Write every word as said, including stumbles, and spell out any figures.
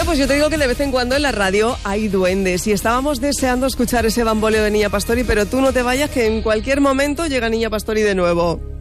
Bueno, pues yo te digo que de vez en cuando en la radio hay duendes y estábamos deseando escuchar ese bamboleo de Niña Pastori, pero tú no te vayas que en cualquier momento llega Niña Pastori de nuevo.